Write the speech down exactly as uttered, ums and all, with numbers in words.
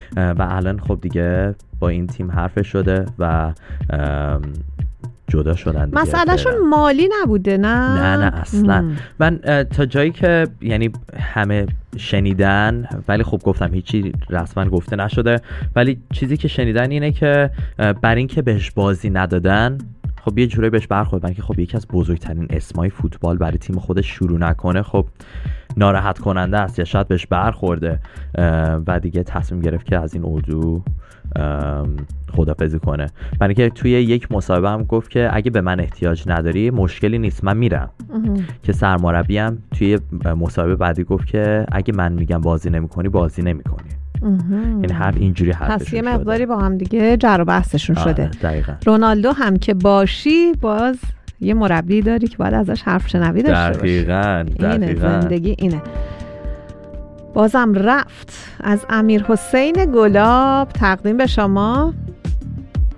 و الان خب دیگه با این تیم حرف شده و جدا شدن دیگه. مسئلهشون مالی نبوده نه؟ نه نه اصلا. من تا جایی که یعنی همه شنیدن، ولی خب گفتم هیچی رسما گفته نشده، ولی چیزی که شنیدن اینه که بر این که بهش بازی ندادن خب یه جوری بهش برخورد که خب یکی از بزرگترین اسمای فوتبال برای تیم خودش شروع نکنه، خب ناراحت کننده است یا شاید بهش برخورده و دیگه تصمیم گرفت که از این اردو خدافظی کنه. برای اینکه توی یک مصاحبه هم گفت که اگه به من احتیاج نداری مشکلی نیست، من میرم. که سرمربی هم توی مصاحبه بعدی گفت که اگه من میگم بازی نمی‌کنی بازی نمی‌کنی. یعنی هر اینجوری حرفشون شده. پس یه مقداری با هم دیگه جر و بحثشون شده. دقیقاً. رونالدو هم که باشی باز یه مربی داری که باید ازش حرف شنوی داشته باشی. دقیقاً. اینه زندگی اینه. بازم رفت از امیر حسین گلاب تقدیم به شما